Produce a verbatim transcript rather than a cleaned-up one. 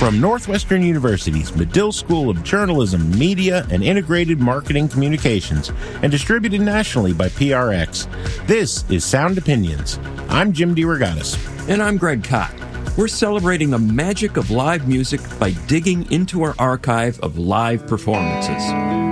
From Northwestern University's Medill School of Journalism, Media, and Integrated Marketing Communications, and distributed nationally by P R X, this is Sound Opinions. I'm Jim DeRogatis. And I'm Greg Kot. We're celebrating the magic of live music by digging into our archive of live performances.